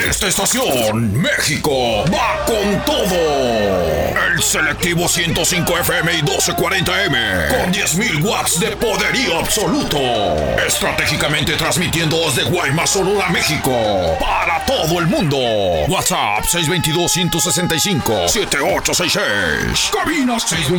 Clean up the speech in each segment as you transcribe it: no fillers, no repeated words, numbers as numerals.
esta estación, México va con todo. El selectivo 105 FM y 1240M, con 10.000 watts de poderío absoluto. Estratégicamente transmitiendo desde Guaymas, Sonora, México, para todo el mundo. WhatsApp 622-165-7866. Cabina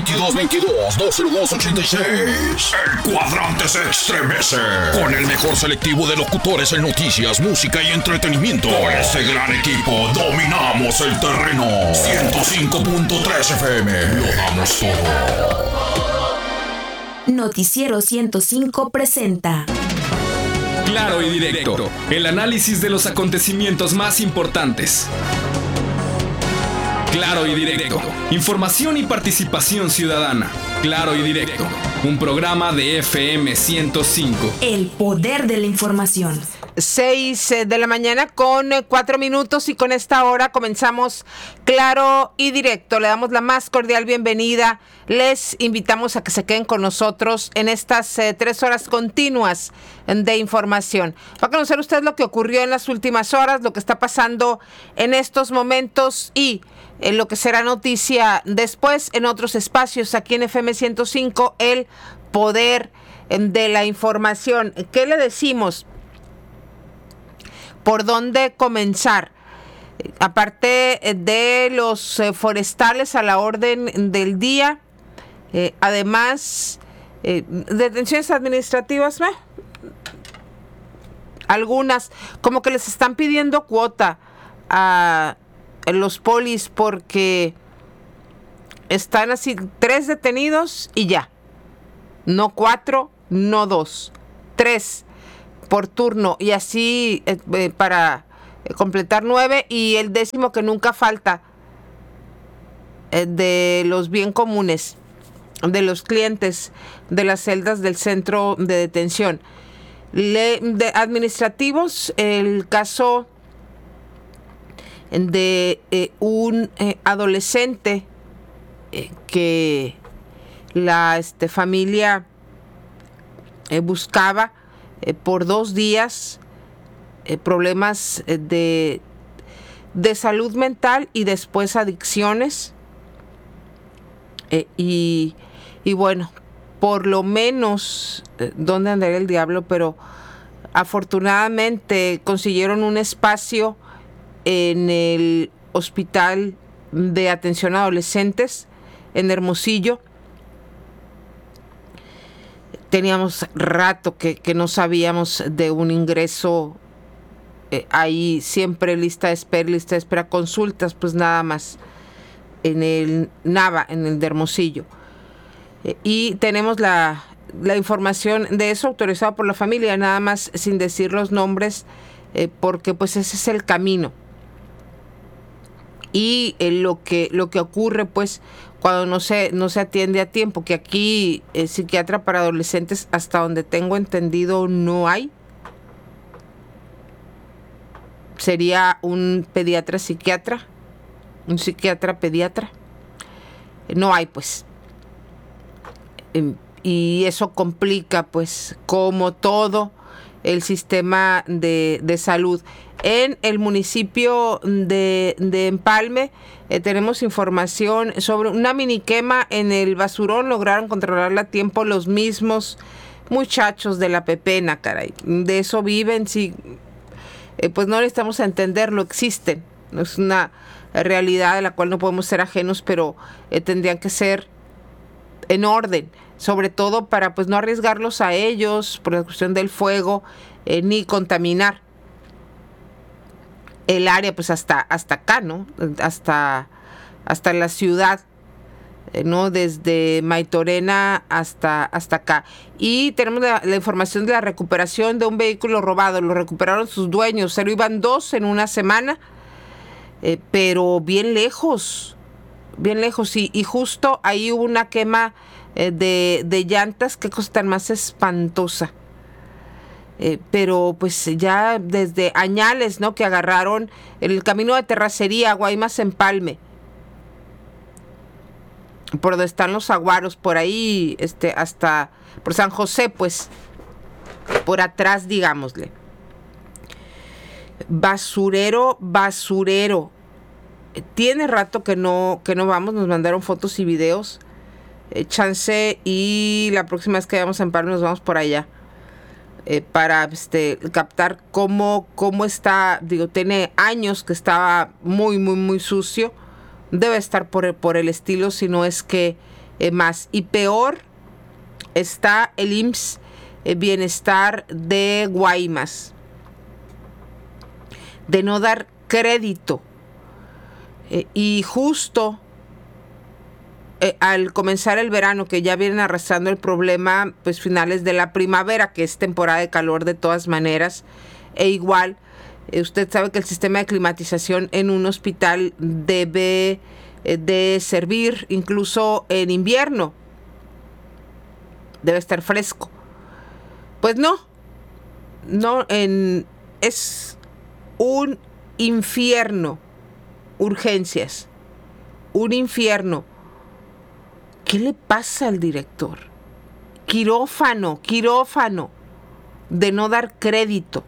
622-22-20286. El cuadrante se estremece con el mejor selectivo de locutores en noticias, música y entretenimiento. Con este gran equipo dominamos el terreno. 105.3 FM, lo damos todo. Noticiero 105 presenta Claro y Directo, el análisis de los acontecimientos más importantes. Claro y Directo, información y participación ciudadana. Claro y Directo, un programa de FM 105. El poder de la información. 6 de la mañana con 4 minutos y con esta hora comenzamos Claro y Directo. Le damos la más cordial bienvenida. Les invitamos a que se queden con nosotros en estas 3 horas continuas de información. Va a conocer usted lo que ocurrió en las últimas horas, lo que está pasando en estos momentos y lo que será noticia después en otros espacios aquí en FM 105, el poder de la información. ¿Qué le decimos? ¿Por dónde comenzar? Aparte de los forestales a la orden del día, además, detenciones administrativas, algunas, como que les están pidiendo cuota a los polis porque están así, 3 detenidos y ya. No 4, no 2, 3 por turno y así para completar 9 y el 10º que nunca falta de los bien comunes de los clientes de las celdas del centro de detención. De administrativos, el caso de un adolescente que la familia buscaba por 2 días, problemas de salud mental y después adicciones. Y bueno, por lo menos, ¿dónde andaría el diablo? Pero afortunadamente consiguieron un espacio en el Hospital de Atención a Adolescentes en Hermosillo. Teníamos rato que no sabíamos de un ingreso ahí, siempre lista de espera, consultas, pues nada más en el Nava, en el de Hermosillo. Y tenemos la información de eso autorizado por la familia, nada más sin decir los nombres, porque pues ese es el camino. Y lo que ocurre pues cuando no se atiende a tiempo, que aquí psiquiatra para adolescentes, hasta donde tengo entendido, no hay. Sería un pediatra psiquiatra, un psiquiatra pediatra. No hay pues. Y eso complica pues como todo el sistema de salud. En el municipio de Empalme tenemos información sobre una mini quema en el basurón. Lograron controlarla a tiempo los mismos muchachos de la Pepena, caray. De eso viven, sí. Pues no necesitamos entenderlo, existen. Es una realidad de la cual no podemos ser ajenos, pero tendrían que ser en orden. Sobre todo para pues no arriesgarlos a ellos por la cuestión del fuego, ni contaminar el área pues hasta acá, ¿no? Hasta la ciudad, ¿no? Desde Maitorena hasta acá. Y tenemos la información de la recuperación de un vehículo robado. Lo recuperaron sus dueños. Se lo iban 2 en una semana, pero bien lejos. Y justo ahí hubo una quema de llantas. Qué cosa tan más espantosa. Pero pues ya desde añales, ¿no? Que agarraron el camino de Terracería, Guaymas, Empalme, por donde están los aguaros, por ahí, hasta por San José, pues, por atrás, digámosle. Basurero. Tiene rato que no vamos, nos mandaron fotos y videos. Chance y la próxima vez que vayamos a Empalme nos vamos por allá. Para captar cómo está. Digo, tiene años que estaba muy, muy, muy sucio. Debe estar por el estilo, si no es que más. Y peor está el IMSS Bienestar de Guaymas, de no dar crédito. Y justo al comenzar el verano, que ya vienen arrastrando el problema, pues finales de la primavera, que es temporada de calor de todas maneras, e igual, usted sabe que el sistema de climatización en un hospital debe de servir incluso en invierno, debe estar fresco. Pues no, es un infierno, urgencias, un infierno. ¿Qué le pasa al director? Quirófano, de no dar crédito.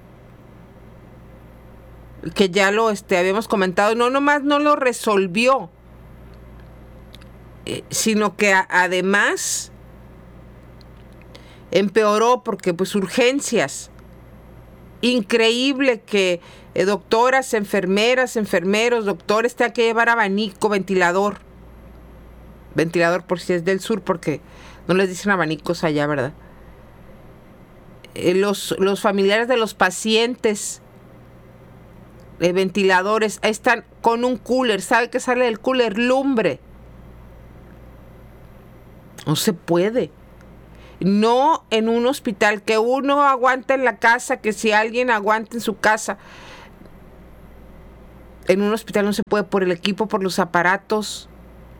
Que ya lo habíamos comentado, no nomás no lo resolvió, sino que además empeoró, porque pues urgencias. Increíble que doctoras, enfermeros, doctores tengan que llevar abanico, ventilador por si es del sur, porque no les dicen abanicos allá, ¿verdad? Los familiares de los pacientes, ventiladores, ahí están con un cooler. ¿Sabe qué sale del cooler? Lumbre. No se puede. No en un hospital, que uno aguanta en la casa, que si alguien aguanta en su casa. En un hospital no se puede, por el equipo, por los aparatos.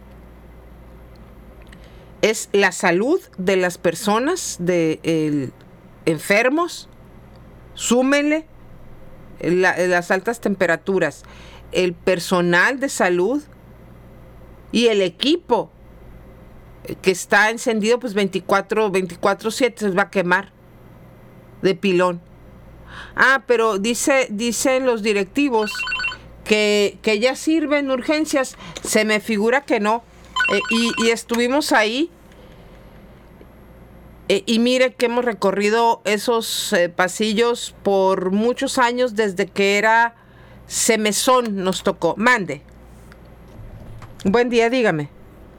Es la salud de las personas, de enfermos. Súmele las altas temperaturas, el personal de salud y el equipo que está encendido pues 24/7, se va a quemar de pilón. Pero dicen los directivos que ya sirven urgencias. Se me figura que no. Y estuvimos ahí. Y mire que hemos recorrido esos pasillos por muchos años, desde que era semezón nos tocó. Mande. Buen día, dígame.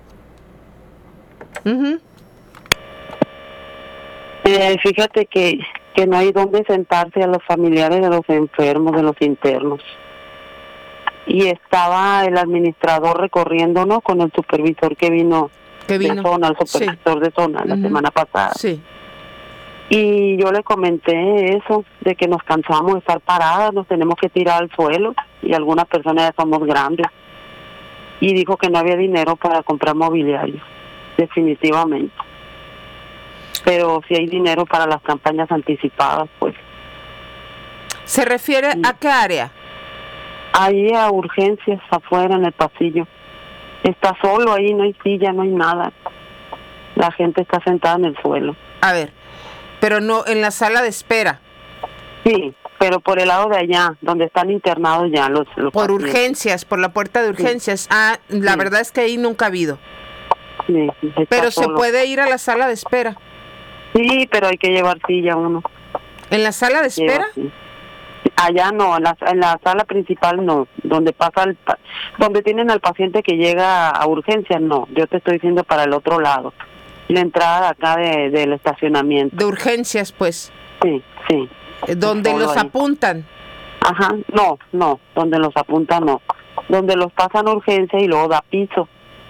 Fíjate que no hay dónde sentarse a los familiares de los enfermos, de los internos. Y estaba el administrador recorriendo, ¿no?, con el supervisor que vino. De zona, el supervisor, sí, de zona, la semana pasada. Sí. Y yo le comenté eso, de que nos cansamos de estar paradas, nos tenemos que tirar al suelo, y algunas personas ya somos grandes. Y dijo que no había dinero para comprar mobiliario, definitivamente. Pero si hay dinero para las campañas anticipadas, pues. ¿Se refiere a qué área? Ahí a urgencias, afuera en el pasillo. Está solo ahí, no hay silla, no hay nada. La gente está sentada en el suelo. A ver, pero no en la sala de espera. Sí, pero por el lado de allá, donde están internados ya los por pacientes. Urgencias, por la puerta de urgencias. Sí. La verdad es que ahí nunca ha habido. Sí, pero solo. Se puede ir a la sala de espera. Sí, pero hay que llevar silla uno. ¿En la sala de espera? Allá no, en la sala principal no, donde donde tienen al paciente que llega a urgencias, no. Yo te estoy diciendo para el otro lado, la entrada de acá del estacionamiento. De urgencias, pues. Sí. Donde los ahí apuntan. Ajá, no, donde los apuntan no. Donde los pasan a urgencia y luego da piso.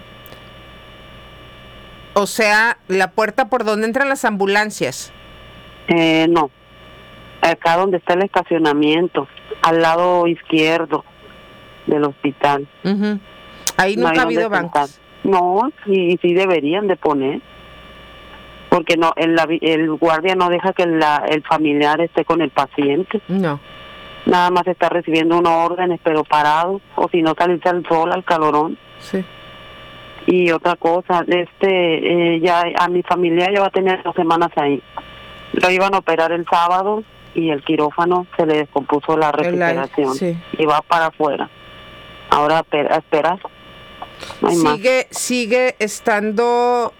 O sea, la puerta por donde entran las ambulancias. No. Acá donde está el estacionamiento, al lado izquierdo del hospital. Ahí nunca ha habido bancos. No, y sí deberían de poner, porque no, el guardia no deja que el familiar esté con el paciente. No. Nada más está recibiendo unos órdenes, pero parado, o si no salirse al sol, al calorón. Sí. Y otra cosa, ya a mi familia ya va a tener 2 semanas ahí. Lo iban a operar el sábado y el quirófano se le descompuso la refrigeración y va para afuera. Ahora a esperar. No hay más. Sigue estando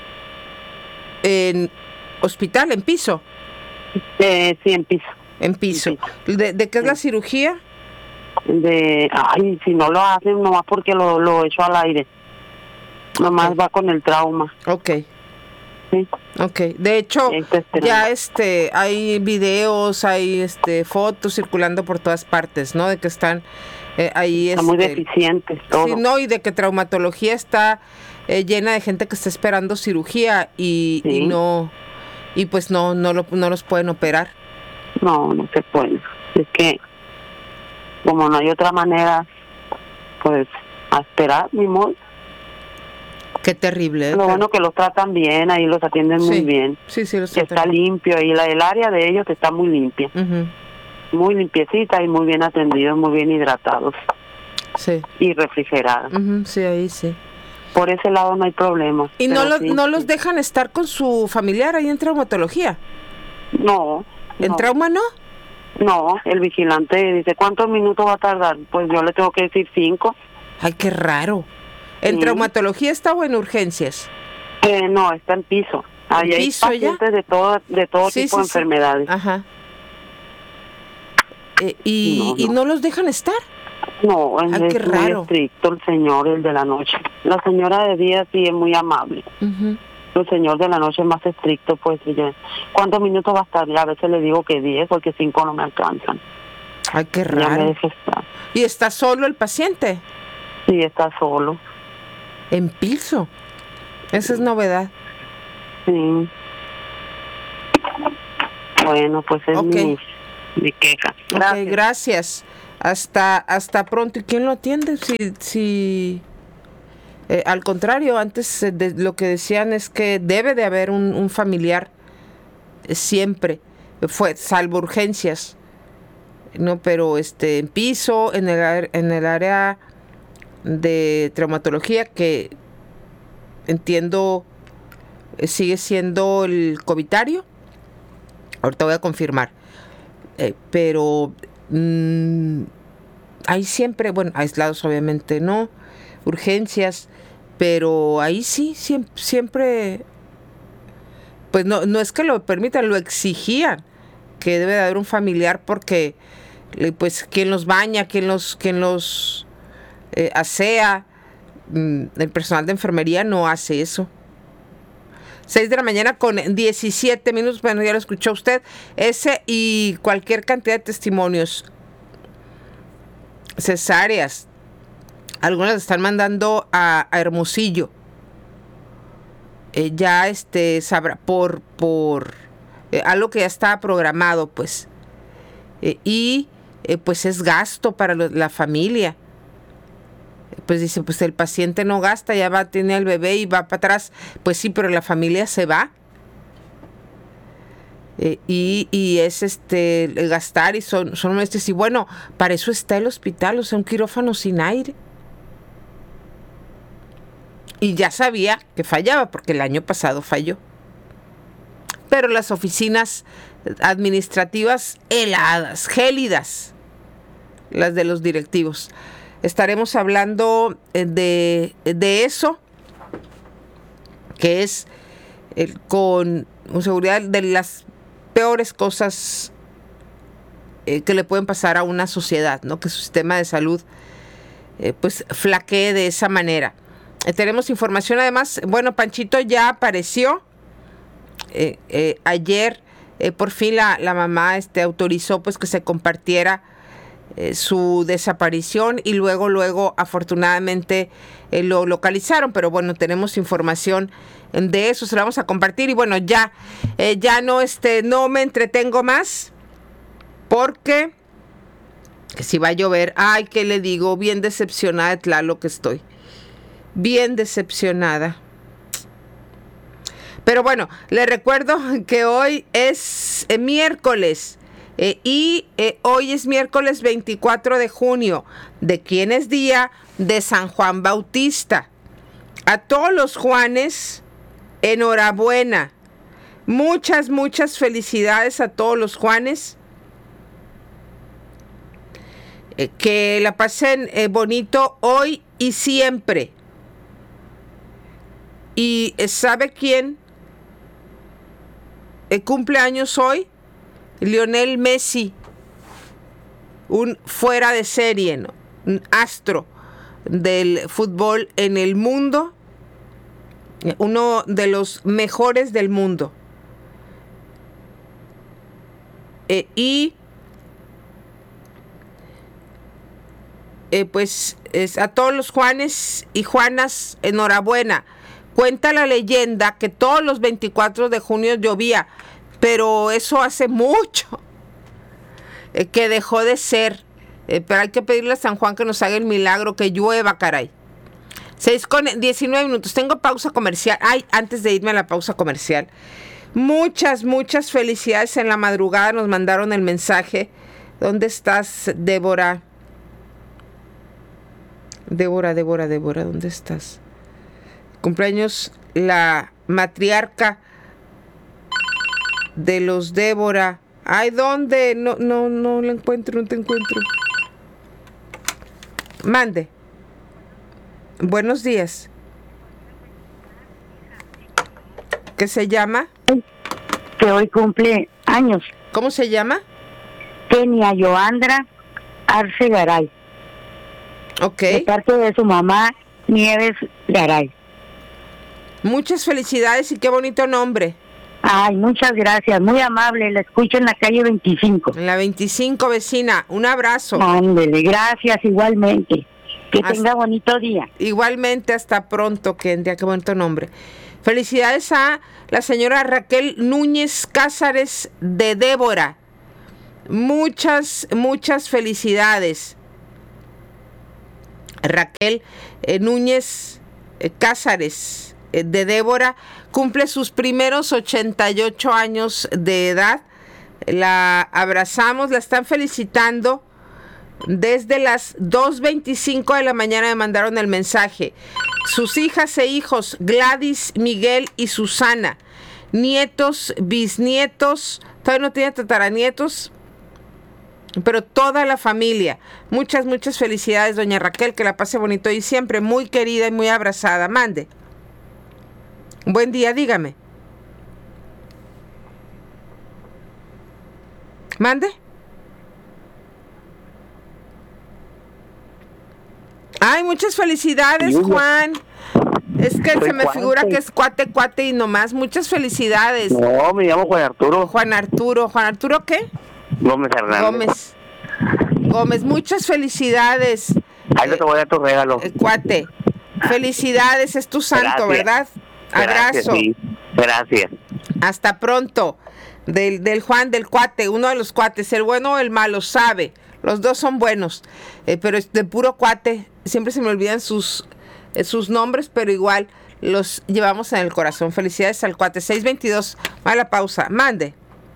en hospital, en piso. Sí, en piso. En piso. ¿De qué es la cirugía? Si no lo hacen, nomás porque lo echo al aire. Nomás va con el trauma. Ok. Sí. Okay. De hecho, ya hay videos, hay fotos circulando por todas partes, ¿no? De que están ahí está muy deficientes todo. Sí, no, y de que traumatología está llena de gente que está esperando cirugía y no, y pues no los pueden operar. No se puede. Es que como no hay otra manera, pues a esperar, ni modo. Qué terrible. Lo bueno que los tratan bien, ahí los atienden muy bien. Sí, los tratan. Está limpio, ahí el área de ellos está muy limpia. Uh-huh. Muy limpiecita y muy bien atendidos, muy bien hidratados. Sí. Y refrigerados. Uh-huh. Sí, ahí sí. Por ese lado no hay problema. ¿Y no los dejan estar con su familiar ahí en traumatología? No. ¿En trauma no? No, el vigilante dice, ¿cuántos minutos va a tardar? Pues yo le tengo que decir 5. Ay, qué raro. ¿En traumatología está o en urgencias? No, está en piso. Ahí hay pacientes de todo tipo de enfermedades. Ajá. ¿Y no los dejan estar? No, es muy estricto el señor, el de la noche. La señora de día sí es muy amable. Uh-huh. El señor de la noche es más estricto, pues. ¿Cuántos minutos va a estar? A veces le digo que 10, porque 5 no me alcanzan. Ay, qué raro. Ya me deja estar. ¿Y está solo el paciente? Sí, está solo. ¿En piso? Esa es novedad. Sí. Bueno, pues es mi queja. Gracias. Okay, gracias. Hasta pronto. ¿Y quién lo atiende? Si al contrario, antes de lo que decían es que debe de haber un familiar siempre, salvo urgencias, no, pero en piso, en el área de traumatología, que entiendo sigue siendo el covitario. Ahorita voy a confirmar, pero hay siempre, aislados obviamente no, urgencias, pero ahí sí siempre, pues no es que lo permitan, lo exigían, que debe de haber un familiar, porque pues quien los baña, quien los asea, el personal de enfermería no hace eso. 6 de la mañana con 17 minutos, bueno, ya lo escuchó usted, ese y cualquier cantidad de testimonios, cesáreas, algunas están mandando a Hermosillo, ya sabrá por algo que ya estaba programado, pues, y pues es gasto para la familia. Pues dice, pues el paciente no gasta, ya tiene al bebé y va para atrás. Pues sí, pero la familia se va. Y es el gastar, y son meses. Y bueno, para eso está el hospital, o sea, un quirófano sin aire. Y ya sabía que fallaba, porque el año pasado falló. Pero las oficinas administrativas heladas, gélidas, las de los directivos. Estaremos hablando de eso, que es con seguridad de las peores cosas que le pueden pasar a una sociedad, ¿no? Que su sistema de salud pues flaquee de esa manera. Tenemos información además, Panchito ya apareció. Ayer por fin la mamá autorizó pues que se compartiera su desaparición, y luego afortunadamente lo localizaron, pero tenemos información de eso, se la vamos a compartir. Y ya no me entretengo más, porque que si va a llover, ay, ¿qué le digo? Bien decepcionada de Tlaloc que estoy, bien decepcionada. Pero le recuerdo que hoy es miércoles. Y hoy es miércoles 24 de junio. ¿De quién es día? De San Juan Bautista. A todos los Juanes, enhorabuena. Muchas felicidades a todos los Juanes. Que la pasen bonito hoy y siempre. ¿Y sabe quién cumple años hoy? Lionel Messi, un fuera de serie, ¿no? Un astro del fútbol en el mundo, uno de los mejores del mundo. Pues a todos los Juanes y Juanas, enhorabuena. Cuenta la leyenda que todos los 24 de junio llovía, pero eso hace mucho que dejó de ser. Pero hay que pedirle a San Juan que nos haga el milagro, que llueva, caray. 6:19. Tengo pausa comercial. Antes de irme a la pausa comercial, muchas felicidades en la madrugada. Nos mandaron el mensaje. ¿Dónde estás, Débora? Débora, ¿dónde estás? Cumpleaños la matriarca de los Débora. ¿Dónde? No la encuentro, no te encuentro. Mande. Buenos días. ¿Qué se llama? Que hoy cumple años. ¿Cómo se llama? Kenia Joandra Arce Garay. Ok. De parte de su mamá, Nieves Garay. Muchas felicidades y qué bonito nombre. Ay, muchas gracias, muy amable. La escucho en la calle 25. En la 25, vecina. Un abrazo. Ándele, gracias igualmente. Que tenga bonito día. Igualmente, hasta pronto, Kendia. Qué bonito nombre. Felicidades a la señora Raquel Núñez Cázares de Débora. Muchas felicidades. Raquel Núñez Cázares de Débora cumple sus primeros 88 años de edad. La abrazamos, la están felicitando. Desde las 2:25 de la mañana me mandaron el mensaje. Sus hijas e hijos, Gladys, Miguel y Susana. Nietos, bisnietos, todavía no tiene tataranietos, pero toda la familia. Muchas felicidades, doña Raquel, que la pase bonito y siempre muy querida y muy abrazada. Mande. Buen día, dígame. Mande. Muchas felicidades, Juan. Es que se me figura que es cuate y nomás. Muchas felicidades. No, me llamo Juan Arturo. ¿Juan Arturo qué? Gómez Hernández. Gómez, muchas felicidades. Ahí no te voy a dar tu regalo. Cuate, felicidades, es tu santo, gracias. ¿Verdad? Gracias, abrazo. Sí. Gracias. Hasta pronto. Del Juan, del cuate, uno de los cuates, el bueno o el malo, sabe. Los dos son buenos, pero es de puro cuate. Siempre se me olvidan sus nombres, pero igual los llevamos en el corazón. Felicidades al cuate. 6:22, a la pausa. Mande.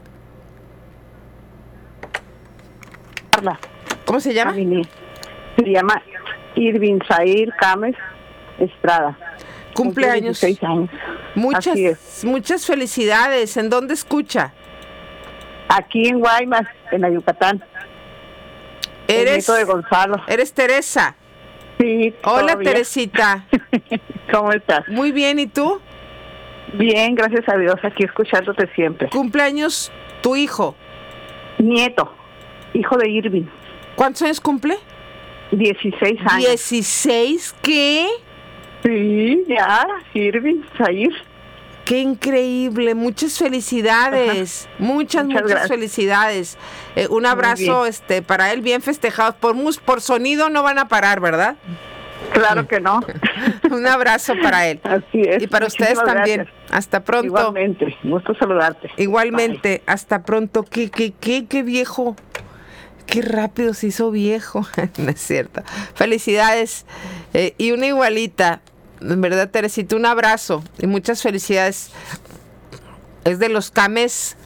¿Cómo se llama? Se llama Irvin Zair Cames Estrada. Cumpleaños. 16 años. Muchas felicidades. ¿En dónde escucha? Aquí en Guaymas, en la Yucatán. El nieto de Gonzalo. ¿Eres Teresa? Sí. Hola, todavía. Teresita. ¿Cómo estás? Muy bien, ¿y tú? Bien, gracias a Dios, aquí escuchándote siempre. ¿Cumpleaños tu hijo? Nieto, hijo de Irvin. ¿Cuántos años cumple? 16 años. ¿16? ¿Qué? Sí, ya, Irvin Zair. ¡Qué increíble! Muchas felicidades. Muchas felicidades. Un abrazo para él, bien festejados. Por sonido no van a parar, ¿verdad? Claro que no. Un abrazo para él. Así es. Y para ustedes también. Gracias. Hasta pronto. Igualmente. Gusto saludarte. Igualmente. Bye. Hasta pronto. Qué viejo. Qué rápido se hizo viejo. No es cierto. Felicidades. Y una igualita. En verdad, Teresita, un abrazo y muchas felicidades. Es de los Cames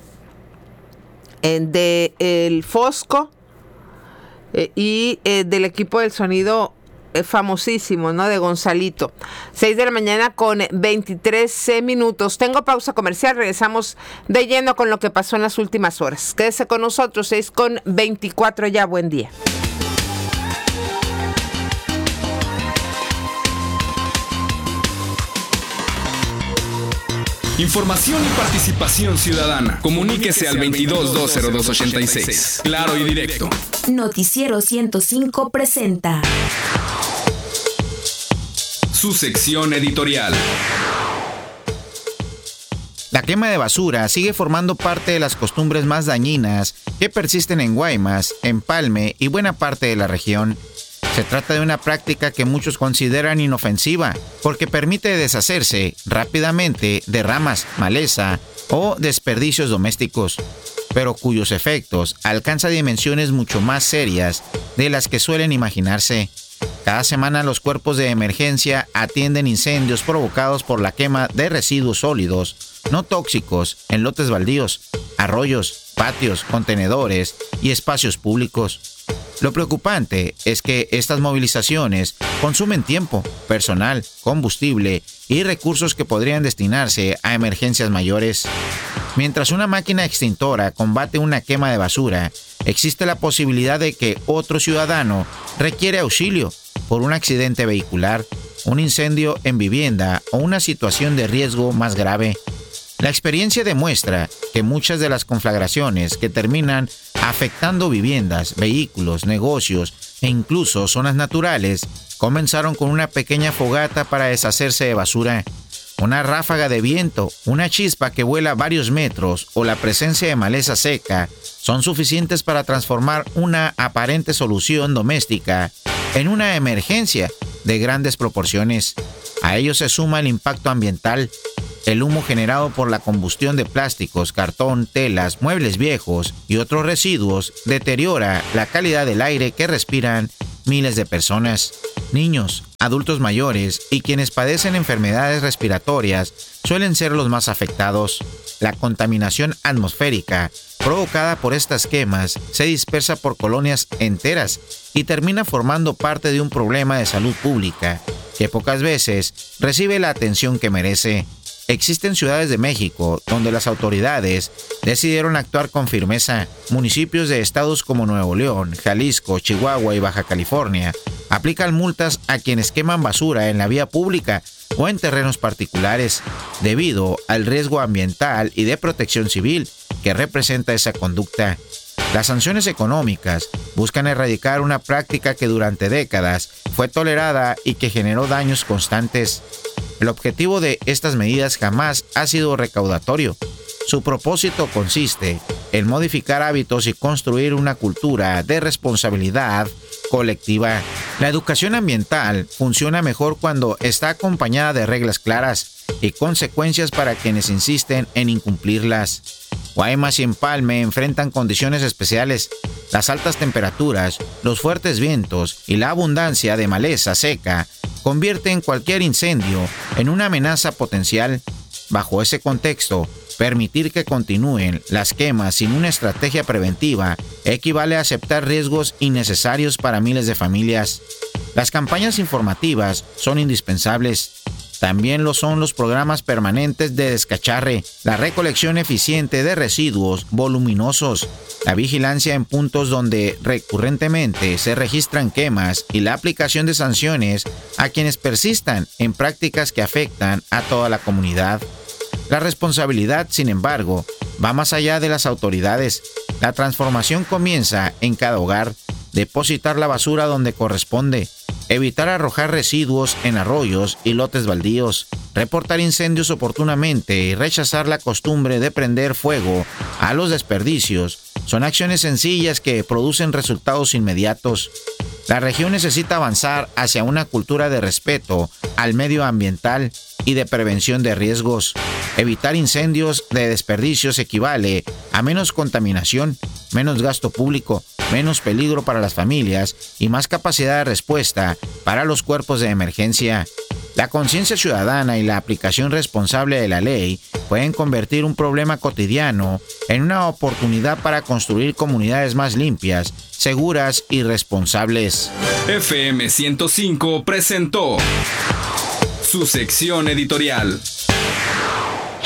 de el Fosco y del equipo del sonido famosísimo, ¿no? De Gonzalito. 6 de la mañana con 23 minutos. Tengo pausa comercial. Regresamos de lleno con lo que pasó en las últimas horas. Quédese con nosotros. 6 con 24 ya. Buen día. Información y participación ciudadana. Comuníquese al 22-202-86. Claro y directo. Noticiero 105 presenta su sección editorial. La quema de basura sigue formando parte de las costumbres más dañinas que persisten en Guaymas, Empalme y buena parte de la región. Se trata de una práctica que muchos consideran inofensiva porque permite deshacerse rápidamente de ramas, maleza o desperdicios domésticos, pero cuyos efectos alcanzan dimensiones mucho más serias de las que suelen imaginarse. Cada semana los cuerpos de emergencia atienden incendios provocados por la quema de residuos sólidos no tóxicos en lotes baldíos, arroyos, patios, contenedores y espacios públicos. Lo preocupante es que estas movilizaciones consumen tiempo, personal, combustible y recursos que podrían destinarse a emergencias mayores. Mientras una máquina extintora combate una quema de basura, existe la posibilidad de que otro ciudadano requiere auxilio por un accidente vehicular, un incendio en vivienda o una situación de riesgo más grave. La experiencia demuestra que muchas de las conflagraciones que terminan afectando viviendas, vehículos, negocios e incluso zonas naturales comenzaron con una pequeña fogata para deshacerse de basura. Una ráfaga de viento, una chispa que vuela varios metros o la presencia de maleza seca son suficientes para transformar una aparente solución doméstica en una emergencia de grandes proporciones. A ello se suma el impacto ambiental. El humo generado por la combustión de plásticos, cartón, telas, muebles viejos y otros residuos deteriora la calidad del aire que respiran miles de personas. Niños, adultos mayores y quienes padecen enfermedades respiratorias suelen ser los más afectados. La contaminación atmosférica provocada por estas quemas se dispersa por colonias enteras y termina formando parte de un problema de salud pública que pocas veces recibe la atención que merece. Existen ciudades de México donde las autoridades decidieron actuar con firmeza. Municipios de estados como Nuevo León, Jalisco, Chihuahua y Baja California aplican multas a quienes queman basura en la vía pública o en terrenos particulares, debido al riesgo ambiental y de protección civil que representa esa conducta. Las sanciones económicas buscan erradicar una práctica que durante décadas fue tolerada y que generó daños constantes. El objetivo de estas medidas jamás ha sido recaudatorio. Su propósito consiste en modificar hábitos y construir una cultura de responsabilidad colectiva. La educación ambiental funciona mejor cuando está acompañada de reglas claras y consecuencias para quienes insisten en incumplirlas. Guaymas y Empalme enfrentan condiciones especiales. Las altas temperaturas, los fuertes vientos y la abundancia de maleza seca convierten cualquier incendio en una amenaza potencial. Bajo ese contexto, permitir que continúen las quemas sin una estrategia preventiva equivale a aceptar riesgos innecesarios para miles de familias. Las campañas informativas son indispensables. También lo son los programas permanentes de descacharre, la recolección eficiente de residuos voluminosos, la vigilancia en puntos donde recurrentemente se registran quemas y la aplicación de sanciones a quienes persistan en prácticas que afectan a toda la comunidad. La responsabilidad, sin embargo, va más allá de las autoridades. La transformación comienza en cada hogar. Depositar la basura donde corresponde, evitar arrojar residuos en arroyos y lotes baldíos, reportar incendios oportunamente y rechazar la costumbre de prender fuego a los desperdicios son acciones sencillas que producen resultados inmediatos. La región necesita avanzar hacia una cultura de respeto al medio ambiental y de prevención de riesgos. Evitar incendios de desperdicios equivale a menos contaminación, menos gasto público, menos peligro para las familias y más capacidad de respuesta para los cuerpos de emergencia. La conciencia ciudadana y la aplicación responsable de la ley pueden convertir un problema cotidiano en una oportunidad para construir comunidades más limpias, seguras y responsables. FM 105 presentó su sección editorial.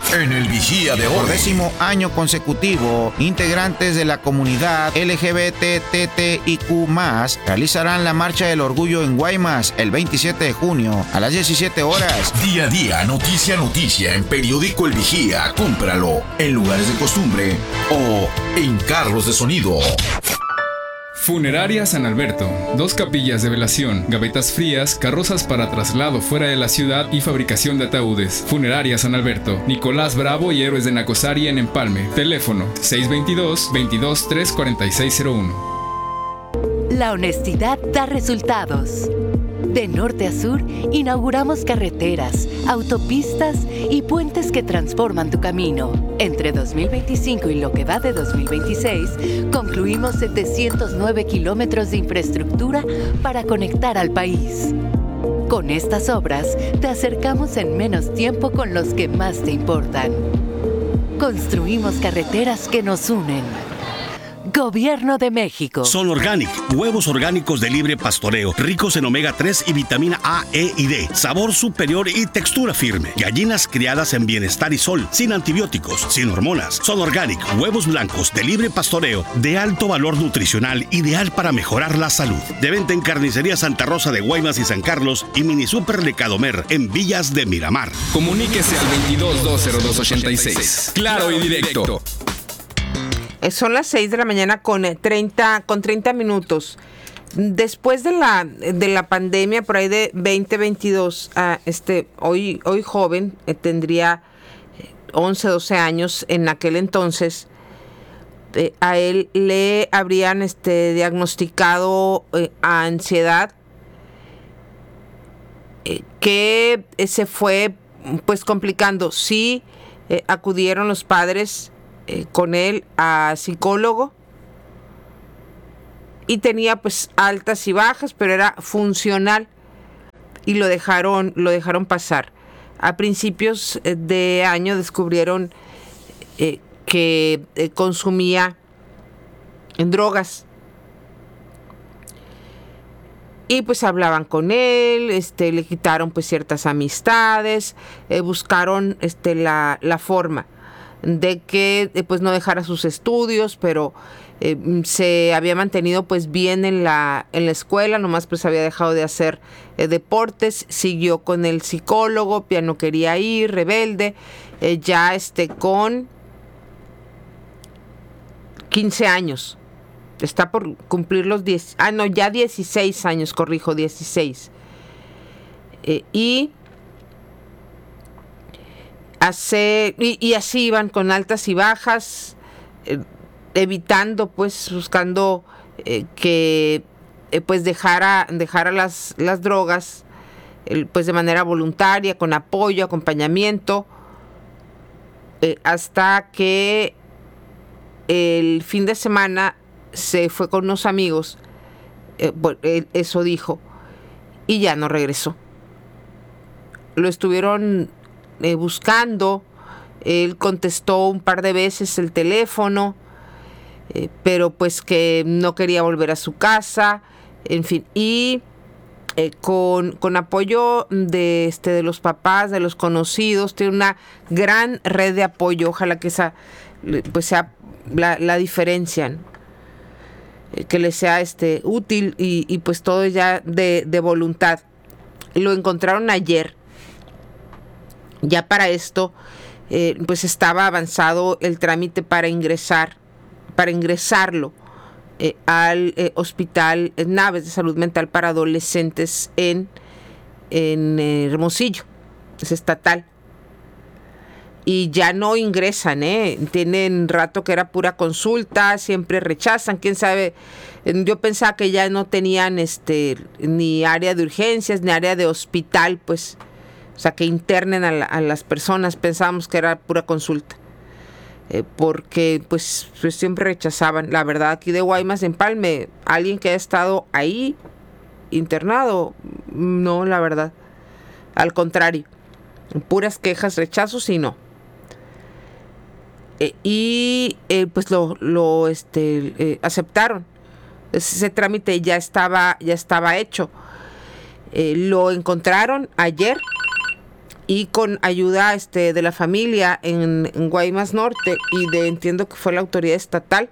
en el Vigía de Por hoy. 10º año consecutivo, integrantes de la comunidad LGBTTIQ+, realizarán la Marcha del Orgullo en Guaymas el 27 de junio a las 17 horas. Día a día, noticia a noticia en Periódico El Vigía. Cómpralo en lugares de costumbre o en carros de sonido. Funeraria San Alberto. 2 capillas de velación, gavetas frías, carrozas para traslado fuera de la ciudad y fabricación de ataúdes. Funeraria San Alberto. Nicolás Bravo y Héroes de Nacosari en Empalme. Teléfono 622-22-34601. La honestidad da resultados. De norte a sur, inauguramos carreteras, autopistas y puentes que transforman tu camino. Entre 2025 y lo que va de 2026, concluimos 709 kilómetros de infraestructura para conectar al país. Con estas obras, te acercamos en menos tiempo con los que más te importan. Construimos carreteras que nos unen. Gobierno de México. Son Organic, huevos orgánicos de libre pastoreo, ricos en omega 3 y vitamina A, E y D, sabor superior y textura firme. Gallinas criadas en bienestar y sol, sin antibióticos, sin hormonas. Son Organic, huevos blancos de libre pastoreo, de alto valor nutricional, ideal para mejorar la salud. De venta en Carnicería Santa Rosa de Guaymas y San Carlos y Mini Super Lecadomer en Villas de Miramar. Comuníquese al 22-202-86. Claro y directo. Son las 6 de la mañana con 30 minutos. Después de la pandemia, por ahí de 2022, hoy joven, tendría 11, 12 años en aquel entonces, a él le habrían diagnosticado ansiedad, que se fue pues complicando. Sí, acudieron los padres con él a psicólogo y tenía pues altas y bajas, pero era funcional y lo dejaron pasar. A principios de año descubrieron que consumía drogas y pues hablaban con él, le quitaron pues ciertas amistades, buscaron la forma de que pues no dejara sus estudios, pero se había mantenido pues bien en la escuela, nomás pues había dejado de hacer deportes, siguió con el psicólogo, ya no quería ir, rebelde, ya con 15 años, está por cumplir los 10, ya 16 años, corrijo, 16, y así iban con altas y bajas, evitando, pues, buscando que pues dejara las drogas, pues de manera voluntaria, con apoyo, acompañamiento, hasta que el fin de semana se fue con unos amigos, eso dijo, y ya no regresó. Lo estuvieron buscando, él contestó un par de veces el teléfono, pero pues que no quería volver a su casa, en fin, y con apoyo de los papás, de los conocidos, tiene una gran red de apoyo. Ojalá que esa pues sea la diferencia, ¿no? Que le sea útil y pues todo ya de voluntad. Lo encontraron ayer. Ya para esto, pues estaba avanzado el trámite para ingresarlo al Hospital Naves de Salud Mental para Adolescentes en Hermosillo, es estatal. Y ya no ingresan, tienen rato que era pura consulta, siempre rechazan, quién sabe. Yo pensaba que ya no tenían ni área de urgencias, ni área de hospital, pues. O sea, que internen a las personas, pensábamos que era pura consulta. Porque pues siempre rechazaban. La verdad, aquí de Guaymas, en Empalme, alguien que ha estado ahí internado, no, la verdad. Al contrario, puras quejas, rechazos y no. Pues lo aceptaron. Ese trámite ya estaba hecho. Lo encontraron ayer y con ayuda de la familia en Guaymas Norte y entiendo que fue la autoridad estatal,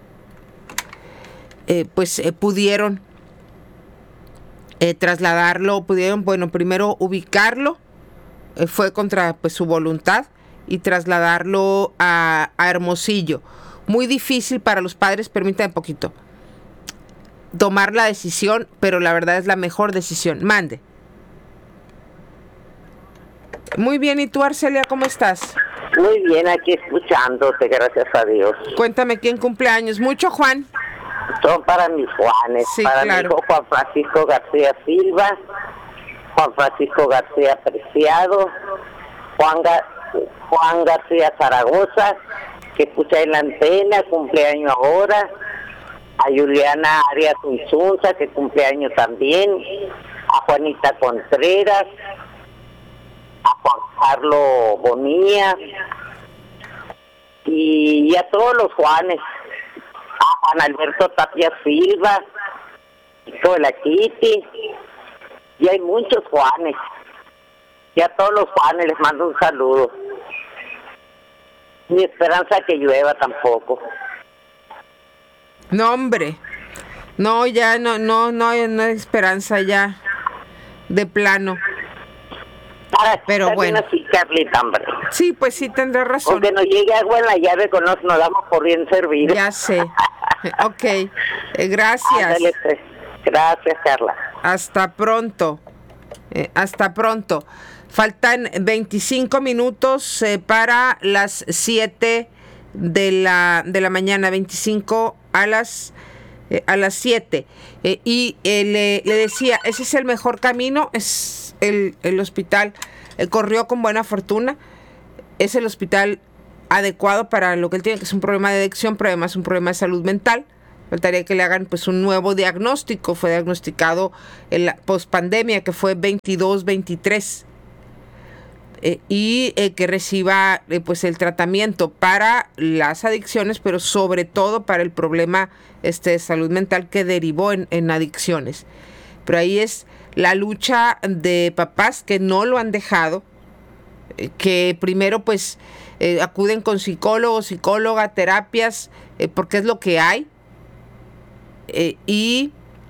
pudieron trasladarlo, primero ubicarlo, fue contra su voluntad, y trasladarlo a Hermosillo. Muy difícil para los padres, permítame un poquito, tomar la decisión, pero la verdad es la mejor decisión. Mande. Muy bien, ¿y tú, Arcelia, cómo estás? Muy bien, aquí escuchándote, gracias a Dios. Cuéntame, ¿quién cumpleaños? ¿Mucho, Juan? Son para mis Juanes, sí, para claro. mi hijo Juan Francisco García Silva, Juan Francisco García Preciado, Juan García Zaragoza, que escucha en la antena, cumpleaños ahora, a Juliana Arias Unzunza, que cumpleaños también, a Juanita Contreras, a Juan Carlos Bonilla, y a todos los Juanes, a Juan Alberto Tapia Silva, hijo de la Kitty, y hay muchos Juanes, y a todos los Juanes les mando un saludo. Ni esperanza que llueva tampoco. No, hombre, no, ya no hay esperanza ya, de plano. Pero bueno. Así, Carlita, hombre. Sí, pues sí, tendrás razón. Aunque nos llegue agua en la llave, nos damos por bien servidos. Ya sé. Ok, gracias. Ándale, pues. Gracias, Carla. Hasta pronto. Hasta pronto. Faltan 25 minutos para las 7 de la mañana, 25 a las 7. Y le decía, ese es el mejor camino, es el hospital. Corrió con buena fortuna, es el hospital adecuado para lo que él tiene, que es un problema de adicción, pero además un problema de salud mental. Faltaría que le hagan un nuevo diagnóstico. Fue diagnosticado en la pospandemia, que fue 22-23. Y que reciba el tratamiento para las adicciones, pero sobre todo para el problema de salud mental que derivó en adicciones. Pero ahí es la lucha de papás que no lo han dejado, que primero acuden con psicólogo, psicóloga, terapias, porque es lo que hay, y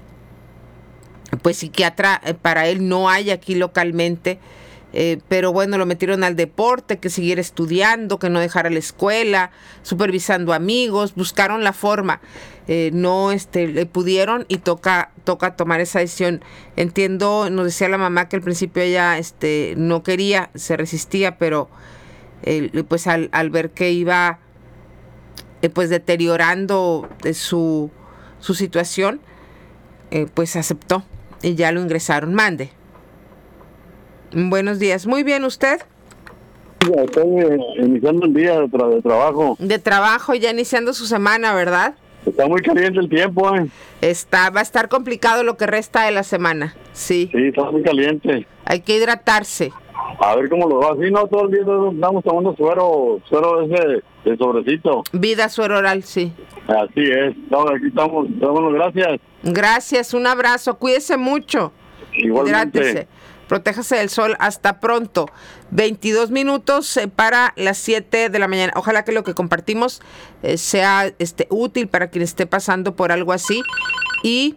psiquiatra para él no hay aquí localmente. Pero bueno, lo metieron al deporte, que siguiera estudiando, que no dejara la escuela, supervisando amigos, buscaron la forma, no le pudieron, y toca tomar esa decisión. Entiendo, nos decía la mamá que al principio ella no quería, se resistía, pero al ver que iba deteriorando su situación, aceptó y ya lo ingresaron. Mande. Buenos días. Muy bien, ¿usted? Ya estoy iniciando el día de trabajo. De trabajo, ya iniciando su semana, ¿verdad? Está muy caliente el tiempo, va a estar complicado lo que resta de la semana, sí. Sí, está muy caliente. Hay que hidratarse. A ver cómo lo va. Sí, no, todo el día estamos tomando suero ese de sobrecito. Vida suero oral, sí. Así es. No, aquí estamos. Bueno, gracias. Gracias, un abrazo. Cuídese mucho. Igualmente. Hidrátese. Protéjase del sol. Hasta pronto. 22 minutos para las 7 de la mañana. Ojalá que lo que compartimos sea útil para quien esté pasando por algo así. Y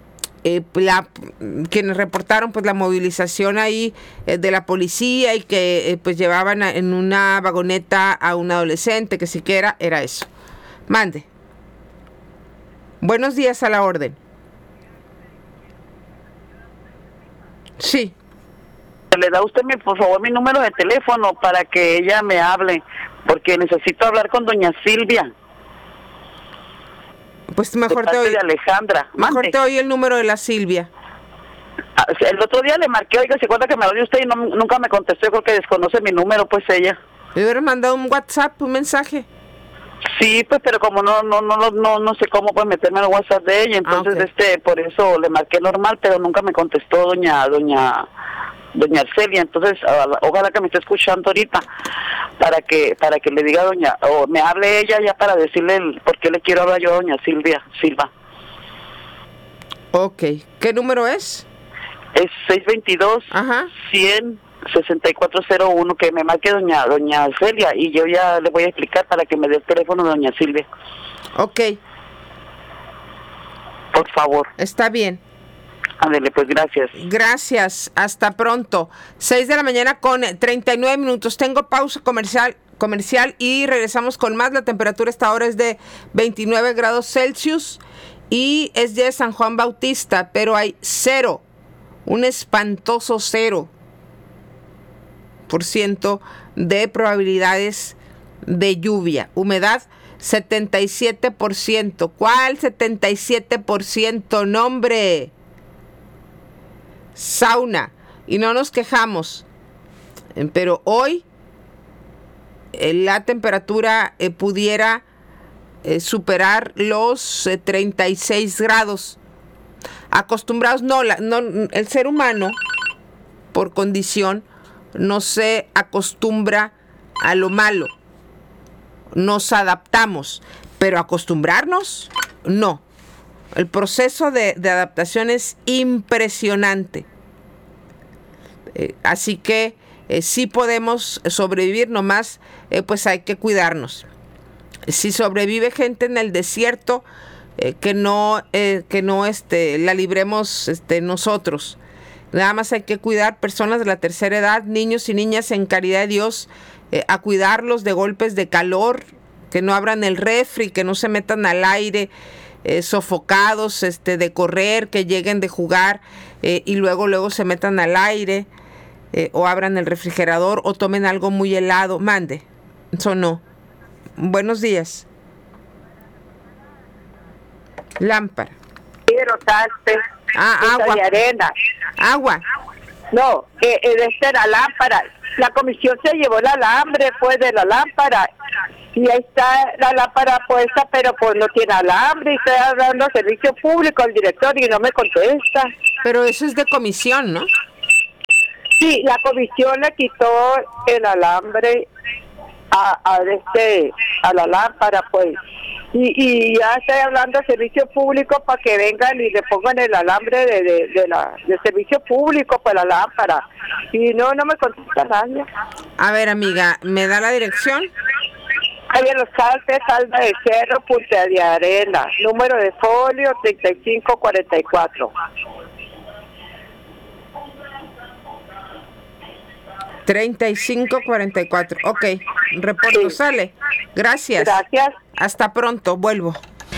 quienes reportaron la movilización ahí de la policía, y que llevaban en una vagoneta a un adolescente, que siquiera era eso. Mande. Buenos días, a la orden. Sí. ¿Le da usted, por favor, mi número de teléfono para que ella me hable? Porque necesito hablar con doña Silvia. Pues mejor te doy, de Alejandra. Mejor te doy el número de la Silvia. El otro día le marqué, oiga, ¿se acuerda que me habló usted y nunca me contestó? Yo creo que desconoce mi número, pues ella. ¿Le hubiera mandado un WhatsApp, un mensaje? Sí, pues, pero como no sé cómo meterme en el WhatsApp de ella, entonces por eso le marqué normal, pero nunca me contestó doña Arcelia. Entonces ojalá que me esté escuchando ahorita para que le diga o me hable ella ya para decirle por qué le quiero hablar yo a doña Silva. Ok, ¿qué número es? Es 622 Ajá. 100 6401, que me marque doña Celia, y yo ya le voy a explicar para que me dé el teléfono de doña Silvia. Ok. Por favor. Está bien. Ándele, pues gracias. Gracias, hasta pronto. 6 de la mañana con 39 minutos. Tengo pausa comercial y regresamos con más. La temperatura esta hora es de 29 grados Celsius y es de San Juan Bautista, pero hay un espantoso 0% de probabilidades de lluvia. Humedad 77%. ¿Cuál 77%? Nombre. Sauna. Y no nos quejamos. Pero hoy la temperatura pudiera superar los 36 grados. Acostumbrados, no, el ser humano, por condición, no se acostumbra a lo malo. Nos adaptamos, pero acostumbrarnos, no. El proceso de adaptación es impresionante. Así que sí podemos sobrevivir, nomás pues hay que cuidarnos. Si sobrevive gente en el desierto, que no la libremos nosotros. Nada más hay que cuidar personas de la tercera edad, niños y niñas en caridad de Dios, a cuidarlos de golpes de calor, que no abran el refri, que no se metan al aire sofocados, de correr, que lleguen de jugar y luego se metan al aire, o abran el refrigerador o tomen algo muy helado. Mande, eso no. Buenos días. Lámpara. Quiero agua. De arena. Agua. No, la lámpara. La comisión se llevó el alambre pues de la lámpara. Y ahí está la lámpara puesta, pero pues no tiene alambre. Y estoy hablando de servicio público al director y no me contesta. Pero eso es de comisión, ¿no? Sí, la comisión le quitó el alambre a la lámpara, pues. Y ya estoy hablando de servicio público para que vengan y le pongan el alambre de servicio público para la lámpara. Y no me contesta nadie. A ver, amiga, ¿me da la dirección? Ahí en Los Alpes, Alba de Cerro, Punta de Arena, número de folio 3544. 3544. Ok, reporto, sí. Sale. Gracias. Gracias. Hasta pronto, vuelvo.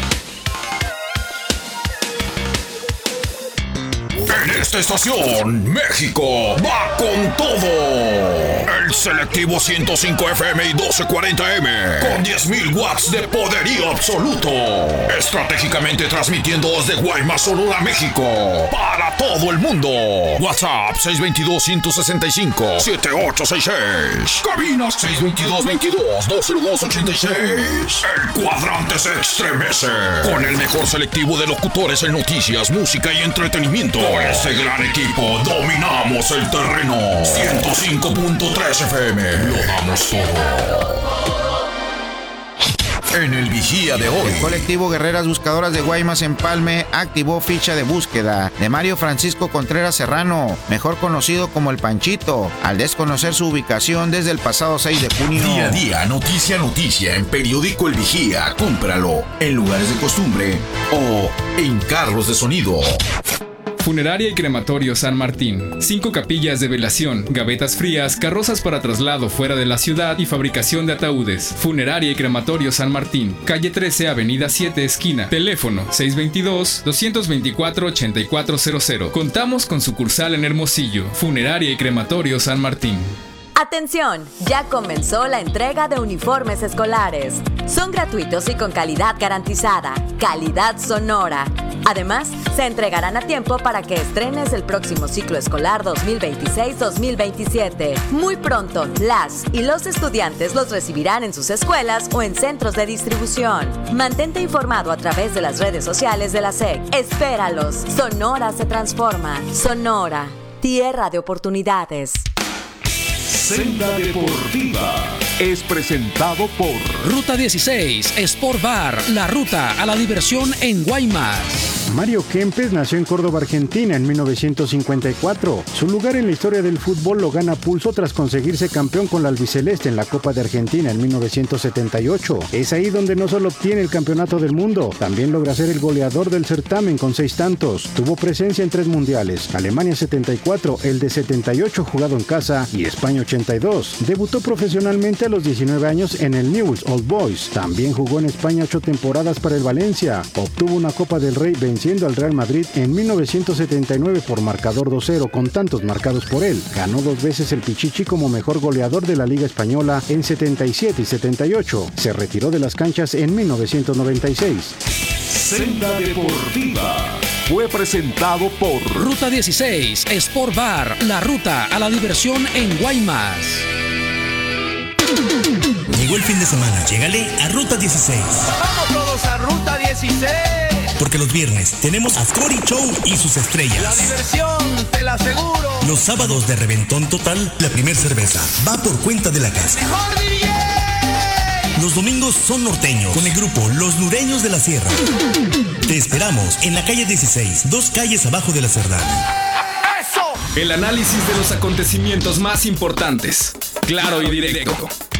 En esta estación, México va con todo. El selectivo 105 FM y 1240M con 10.000 watts de poderío absoluto. Estratégicamente transmitiendo desde Guaymas, Sonora, México, para todo el mundo. WhatsApp 622-165-7866. Cabinas 622-22-202-86. El cuadrante se estremece con el mejor selectivo de locutores en noticias, música y entretenimiento. Este gran equipo dominamos el terreno. 105.3 FM. Lo damos todo. En el Vigía de hoy, el colectivo Guerreras Buscadoras de Guaymas Empalme activó ficha de búsqueda de Mario Francisco Contreras Serrano, mejor conocido como El Panchito, al desconocer su ubicación desde el pasado 6 de junio. Día a día, noticia a noticia en Periódico El Vigía. Cómpralo en lugares de costumbre o en carros de sonido. Funeraria y Crematorio San Martín. 5 capillas de velación, gavetas frías, carrozas para traslado fuera de la ciudad y fabricación de ataúdes. Funeraria y Crematorio San Martín. Calle 13, Avenida 7, esquina. Teléfono 622-224-8400. Contamos con sucursal en Hermosillo. Funeraria y Crematorio San Martín. Atención, ya comenzó la entrega de uniformes escolares. Son gratuitos y con calidad garantizada. Calidad Sonora. Además, se entregarán a tiempo para que estrenes el próximo ciclo escolar 2026-2027. Muy pronto, las y los estudiantes los recibirán en sus escuelas o en centros de distribución. Mantente informado a través de las redes sociales de la SEC. Espéralos. Sonora se transforma. Sonora, tierra de oportunidades. Senda Deportiva es presentado por Ruta 16, Sport Bar, la ruta a la diversión en Guaymas. Mario Kempes nació en Córdoba, Argentina, en 1954. Su lugar en la historia del fútbol lo gana pulso tras conseguirse campeón con la albiceleste en la Copa de Argentina en 1978. Es ahí donde no solo obtiene el campeonato del mundo, también logra ser el goleador del certamen con 6 tantos. Tuvo presencia en 3 mundiales: Alemania 74, el de 78 jugado en casa y España 82. Debutó profesionalmente a los 19 años en el Newell's Old Boys. También jugó en España 8 temporadas para el Valencia. Obtuvo una Copa del Rey venciendo al Real Madrid en 1979 por marcador 2-0 con tantos marcados por él. Ganó 2 veces el Pichichi como mejor goleador de la Liga Española en 77 y 78. Se retiró de las canchas en 1996. Senda Deportiva fue presentado por Ruta 16, Sport Bar, la ruta a la diversión en Guaymas. Llegó el fin de semana, llégale a Ruta 16. ¡Vamos todos a Ruta 16! Porque los viernes tenemos a Cory Show y sus estrellas. La diversión, te la aseguro. Los sábados de reventón total, la primer cerveza va por cuenta de la casa. ¡Mejor DJ! Los domingos son norteños, con el grupo Los Nureños de la Sierra. Te esperamos en la calle 16, 2 calles abajo de la Cerdán. El análisis de los acontecimientos más importantes, claro y directo,